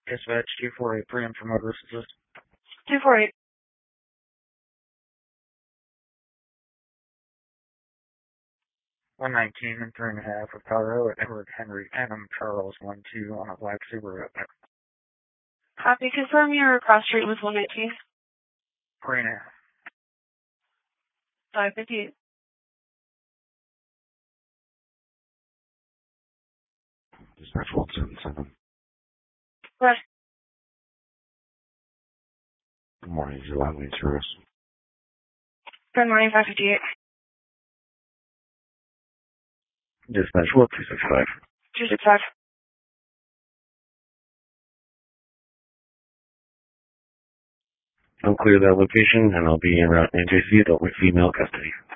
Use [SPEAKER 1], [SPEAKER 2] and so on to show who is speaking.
[SPEAKER 1] Dispatch 248 Premium for motorist assist.
[SPEAKER 2] 248.
[SPEAKER 1] $119 and 3.5 of Colorado at Edward Henry Adam Charles 12 on a black Subaru Outback.
[SPEAKER 2] Copy. Confirm your cross street with 119.
[SPEAKER 1] 3.5.
[SPEAKER 2] 558.
[SPEAKER 3] Dispatch 177.
[SPEAKER 2] Right.
[SPEAKER 3] Good morning. Is your line lead service?
[SPEAKER 2] Good morning, 558.
[SPEAKER 3] Dispatch 1265.
[SPEAKER 2] 265.
[SPEAKER 3] I'll clear that location and I'll be in route NJC adult with female custody.